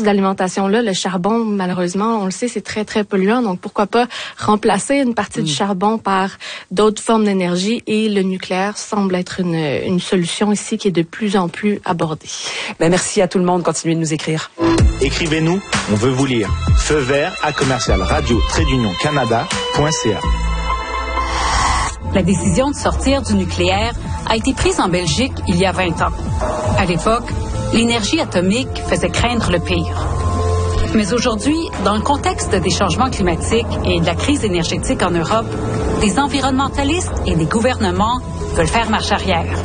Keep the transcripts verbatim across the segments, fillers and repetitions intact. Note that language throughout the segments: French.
d'alimentation-là, le charbon, malheureusement, on le sait, c'est très, très polluant. Donc, pourquoi pas remplacer une partie mmh. du charbon par d'autres formes d'énergie, et le nucléaire semble être une, une solution ici qui est de plus en plus abordée. Ben, merci à tout le monde. Continuez de nous écrire. Écrivez-nous, on veut vous lire. Feu vert à commercial radio trait d'union canada point c a. La décision de sortir du nucléaire a été prise en Belgique il y a vingt ans. À l'époque, l'énergie atomique faisait craindre le pire. Mais aujourd'hui, dans le contexte des changements climatiques et de la crise énergétique en Europe, des environnementalistes et des gouvernements veulent faire marche arrière.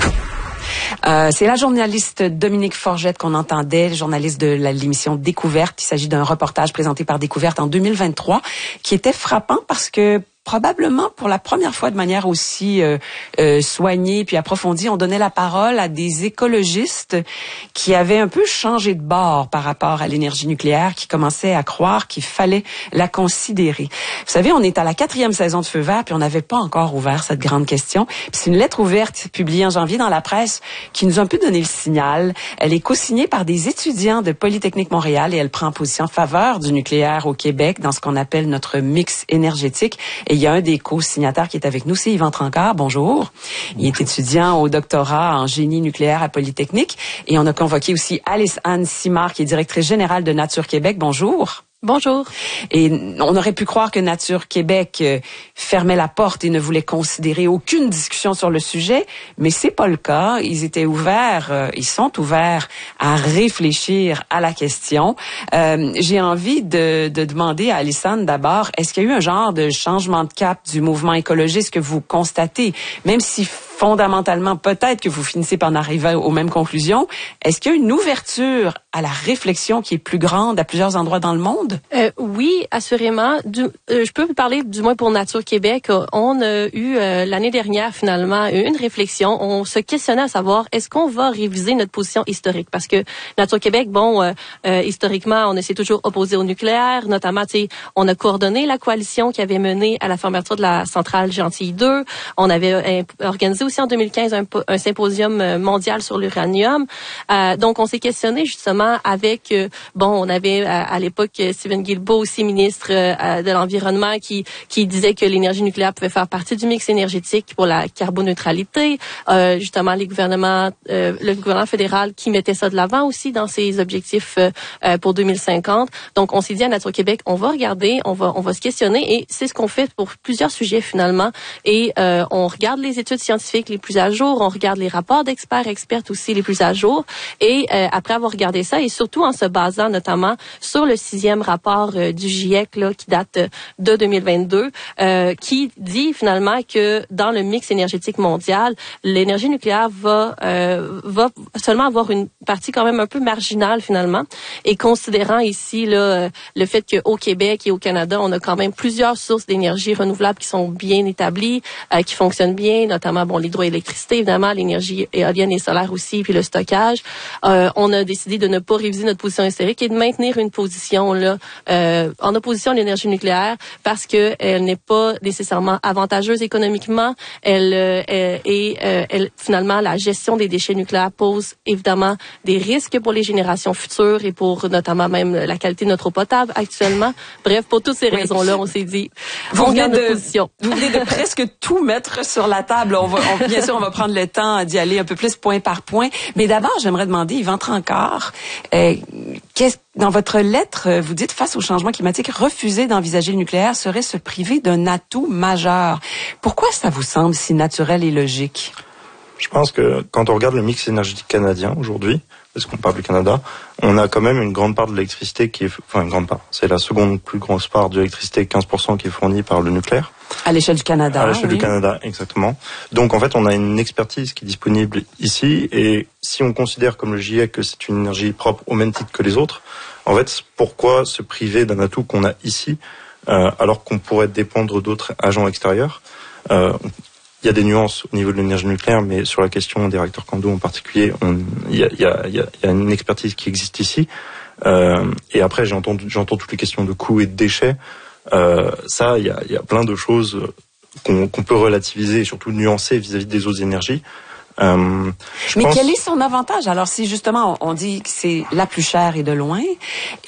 Euh, c'est la journaliste Dominique Forgette qu'on entendait, journaliste de la, l'émission Découverte. Il s'agit d'un reportage présenté par Découverte en deux mille vingt-trois qui était frappant parce que probablement pour la première fois de manière aussi euh, euh, soignée puis approfondie, on donnait la parole à des écologistes qui avaient un peu changé de bord par rapport à l'énergie nucléaire, qui commençaient à croire qu'il fallait la considérer. Vous savez, on est à la quatrième saison de Feu vert, puis on n'avait pas encore ouvert cette grande question. Puis c'est une lettre ouverte publiée en janvier dans la presse qui nous a un peu donné le signal. Elle est co-signée par des étudiants de Polytechnique Montréal et elle prend position en faveur du nucléaire au Québec dans ce qu'on appelle notre mix énergétique. Et il y a un des co-signataires qui est avec nous, c'est Yvan Trancard. Bonjour. Il est étudiant au doctorat en génie nucléaire à Polytechnique. Et on a convoqué aussi Alice-Anne Simard, qui est directrice générale de Nature Québec. Bonjour. Bonjour. Et on aurait pu croire que Nature Québec euh, fermait la porte et ne voulait considérer aucune discussion sur le sujet, mais c'est pas le cas. Ils étaient ouverts, euh, ils sont ouverts à réfléchir à la question. Euh, j'ai envie de, de demander à Alissane d'abord, est-ce qu'il y a eu un genre de changement de cap du mouvement écologiste que vous constatez, même si fondamentalement, peut-être que vous finissez par en arriver aux mêmes conclusions. Est-ce qu'il y a une ouverture à la réflexion qui est plus grande à plusieurs endroits dans le monde? Euh, oui, assurément. Du, euh, je peux vous parler, du moins pour Nature Québec. On a eu euh, l'année dernière, finalement, une réflexion. On se questionnait à savoir, est-ce qu'on va réviser notre position historique? Parce que Nature Québec, bon, euh, euh, historiquement, on s'est toujours opposé au nucléaire. Notamment, tu sais, on a coordonné la coalition qui avait mené à la fermeture de la centrale Gentilly deux. On avait euh, organisé aussi en deux mille quinze un, un symposium mondial sur l'uranium. Euh, donc, on s'est questionné justement avec, euh, bon, on avait à, à l'époque Stephen Guilbeault, aussi ministre euh, de l'Environnement, qui qui disait que l'énergie nucléaire pouvait faire partie du mix énergétique pour la carboneutralité. Euh, justement, les gouvernements, euh, le gouvernement fédéral qui mettait ça de l'avant aussi dans ses objectifs euh, pour deux mille cinquante. Donc, on s'est dit à Nature Québec, on va regarder, on va on va se questionner, et c'est ce qu'on fait pour plusieurs sujets finalement. Et euh, on regarde les études scientifiques les plus à jour, on regarde les rapports d'experts, expertes aussi les plus à jour, et euh, après avoir regardé ça, et surtout en se basant notamment sur le sixième rapport euh, du GIEC là, qui date de deux mille vingt-deux, euh, qui dit finalement que dans le mix énergétique mondial, l'énergie nucléaire va euh, va seulement avoir une partie quand même un peu marginale finalement, et considérant ici là le fait qu'au Québec et au Canada, on a quand même plusieurs sources d'énergie renouvelable qui sont bien établies, euh, qui fonctionnent bien, notamment bon l'hydroélectricité évidemment, l'énergie éolienne et solaire aussi, puis le stockage. Euh, on a décidé de ne pas réviser notre position historique et de maintenir une position là euh, en opposition à l'énergie nucléaire parce que elle n'est pas nécessairement avantageuse économiquement. Elle, euh, et euh, elle, finalement la gestion des déchets nucléaires pose évidemment des risques pour les générations futures et pour notamment même la qualité de notre eau potable actuellement. Bref, pour toutes ces raisons-là, on s'est dit vous on garde de, notre position. Vous venez de presque tout mettre sur la table. On va, on, bien sûr, on va prendre le temps d'y aller un peu plus point par point. Mais d'abord, j'aimerais demander, Yvan Trancard, euh, qu'est-ce, dans votre lettre, vous dites, face au changement climatique, refuser d'envisager le nucléaire serait se priver d'un atout majeur. Pourquoi ça vous semble si naturel et logique? Je pense que quand on regarde le mix énergétique canadien aujourd'hui, parce qu'on parle du Canada, on a quand même une grande part de l'électricité qui est, enfin une grande part, c'est la seconde plus grosse part de l'électricité, quinze pour cent qui est fournie par le nucléaire. À l'échelle du Canada. À l'échelle oui. du Canada, exactement. Donc en fait, on a une expertise qui est disponible ici, et si on considère comme le GIEC que c'est une énergie propre au même titre que les autres, en fait, pourquoi se priver d'un atout qu'on a ici, euh, alors qu'on pourrait dépendre d'autres agents extérieurs? euh, Il y a des nuances au niveau de l'énergie nucléaire, mais sur la question des réacteurs Candu en particulier, on, il, y a, il, y a, il y a une expertise qui existe ici. Euh, et après, j'entends, j'entends toutes les questions de coûts et de déchets. Euh, ça, il y a, il y a plein de choses qu'on, qu'on peut relativiser et surtout nuancer vis-à-vis des autres énergies. Euh, mais pense... quel est son avantage? Alors, si justement on dit que c'est la plus chère et de loin,